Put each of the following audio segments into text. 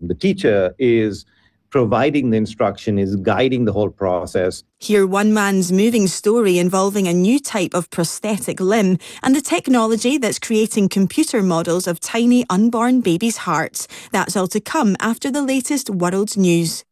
The teacher is providing the instruction, is guiding the whole process. Hear one man's moving story involving a new type of prosthetic limb and the technology that's creating computer models of tiny unborn babies' hearts. That's all to come after the latest world news.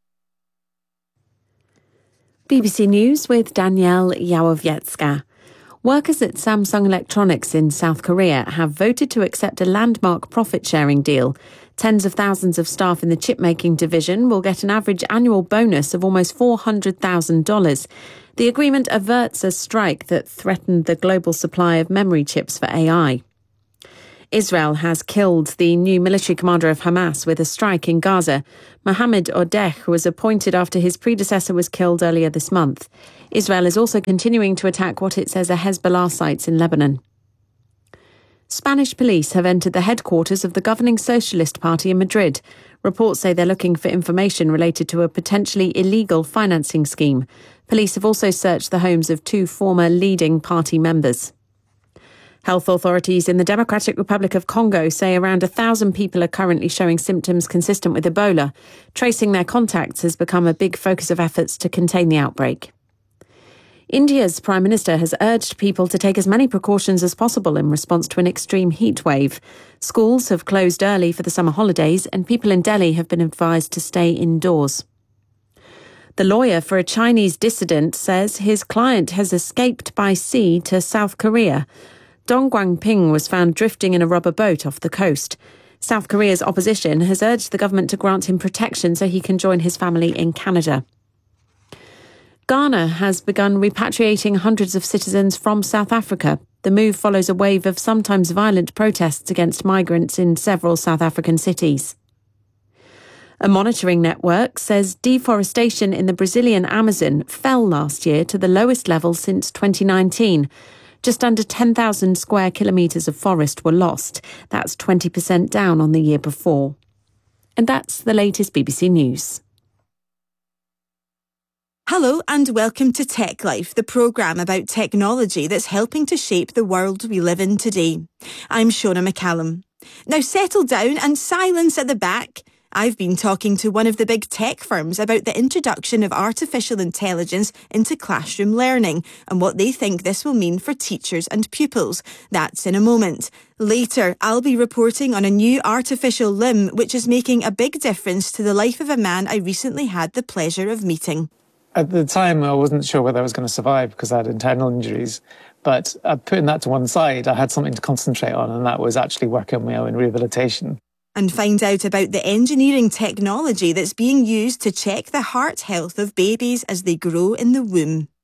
BBC News with Danielle Yawowiecka. Workers at Samsung Electronics in South Korea have voted to accept a landmark profit-sharing deal. Tens of thousands of staff in the chip-making division will get an average annual bonus of almost $400,000. The agreement averts a strike that threatened the global supply of memory chips for AI. Israel has killed the new military commander of Hamas with a strike in Gaza. Mohammed Odeh was appointed after his predecessor was killed earlier this month. Israel is also continuing to attack what it says are Hezbollah sites in Lebanon. Spanish police have entered the headquarters of the governing Socialist Party in Madrid. Reports say they're looking for information related to a potentially illegal financing scheme. Police have also searched the homes of two former leading party members. Health authorities in the Democratic Republic of Congo say around 1,000 people are currently showing symptoms consistent with Ebola. Tracing their contacts has become a big focus of efforts to contain the outbreak. India's Prime Minister has urged people to take as many precautions as possible in response to an extreme heat wave. Schools have closed early for the summer holidays and people in Delhi have been advised to stay indoors. The lawyer for a Chinese dissident says his client has escaped by sea to South Korea. Dong Guangping was found drifting in a rubber boat off the coast. South Korea's opposition has urged the government to grant him protection so he can join his family in Canada. Ghana has begun repatriating hundreds of citizens from South Africa. The move follows a wave of sometimes violent protests against migrants in several South African cities. A monitoring network says deforestation in the Brazilian Amazon fell last year to the lowest level since 2019. Just under 10,000 square kilometres of forest were lost. That's 20% down on the year before. And that's the latest BBC News. Hello and welcome to Tech Life, the programme about technology that's helping to shape the world we live in today. I'm Shona McCallum. Now settle down and silence at the back. I've been talking to one of the big tech firms about the introduction of artificial intelligence into classroom learning and what they think this will mean for teachers and pupils. That's in a moment. Later, I'll be reporting on a new artificial limb which is making a big difference to the life of a man I recently had the pleasure of meeting. At the time, I wasn't sure whether I was going to survive because I had internal injuries. But putting that to one side, I had something to concentrate on, and that was actually working on my own rehabilitation. And find out about the engineering technology that's being used to check the heart health of babies as they grow in the womb.